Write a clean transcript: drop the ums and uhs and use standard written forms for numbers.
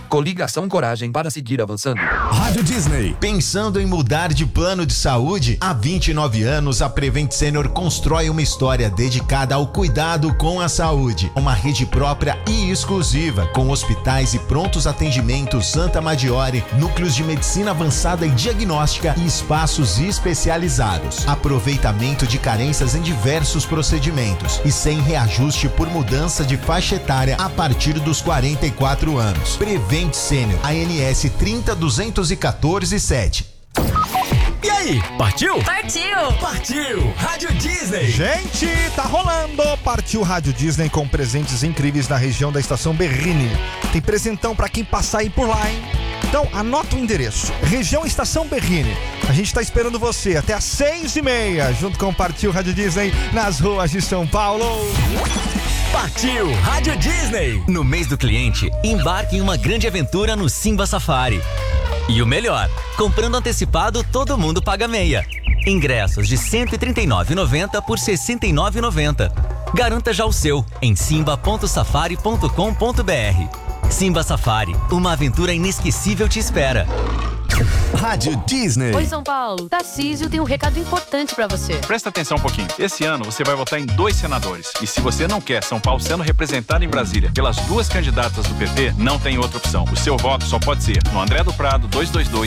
Coligação Coragem para seguir avançando. Rádio Disney. Pensando em mudar de plano de saúde? Há 29 anos, a Prevent Senior constrói uma história dedicada ao cuidado com a saúde. Uma rede própria e exclusiva, com hospitais e prontos atendimentos Santa Maggiore, núcleos de medicina avançada e diagnóstica e espaços especializados. Aproveitamento de carências em diversos procedimentos e sem reajuste por mudança de faixa etária a partir dos 44 anos. Prevent Senior, ANS 302147. E aí, partiu? Partiu! Partiu! Rádio Disney! Gente, tá rolando! Partiu Rádio Disney com presentes incríveis na região da Estação Berrini. Tem presentão pra quem passar aí por lá, hein? Então, anota o endereço. Região Estação Berrini. A gente tá esperando você até às 6h30, junto com o Partiu Rádio Disney, nas ruas de São Paulo. Partiu Rádio Disney! No mês do cliente, embarque em uma grande aventura no Simba Safari. E o melhor, comprando antecipado, todo mundo paga meia. Ingressos de R$ 139,90 por R$ 69,90. Garanta já o seu em simba.safari.com.br. Simba Safari, uma aventura inesquecível te espera. Rádio Disney. Oi, São Paulo. Tarcísio tem um recado importante pra você. Presta atenção um pouquinho. Esse ano você vai votar em 2 senadores. E se você não quer São Paulo sendo representado em Brasília pelas 2 candidatas do PT, não tem outra opção. O seu voto só pode ser no André do Prado 222